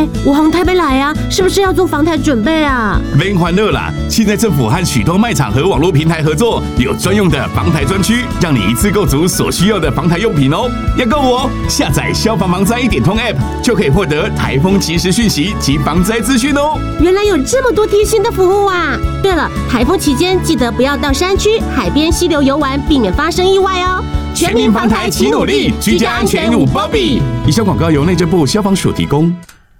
我从台北来啊，是不是要做防台准备啊？ 别欢乐啦！现在政府和许多卖场和网络平台合作，有专用的防台专区，让你一次购足所需要的防台用品哦。要购哦，下载消防防灾1点通 App 就可以获得台风即时讯息及防灾资讯哦。 原来有这么多贴心的服务啊！对了，台风期间记得不要到山区、海边、溪流游玩，避免发生意外哦。 全民防台齐努力，居家安全有保庇。以上广告由内政部消防署提供。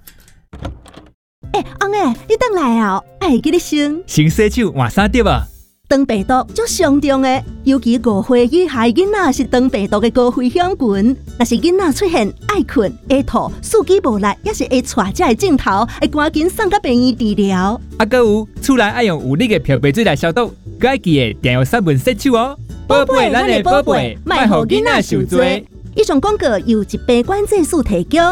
翁你回来啊！会记你先洗手换衫对吧？ 肠病毒最上重的，尤其5岁以下囡仔是肠病毒的高危险群。若是囡仔出现爱困、会吐、四肢无力，也是会带这个镜头，会赶紧送到病院治疗。 还有，厝内爱用有力的漂白水来消毒，还要记得定用3分洗手哦。宝贝，咱的宝贝，莫让囡仔受罪。 以上广告由疾病管制署提供。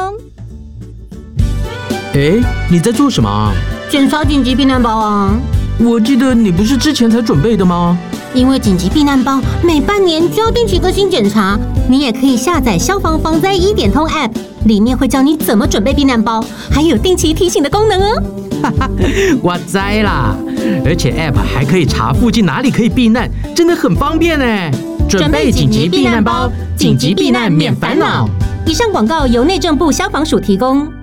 你在做什么啊？ 检查紧急避难包啊！ 我记得你不是之前才准备的吗？ 因为紧急避难包每半年就要定期更新检查，你也可以下载消防防灾1点通 App， 里面会教你怎么准备避难包，还有定期提醒的功能哦。 我知啦，而且 App 还可以查附近哪里可以避难，真的很方便呢。准备紧急避难包，紧急避难免烦恼。 以上广告由内政部消防署提供。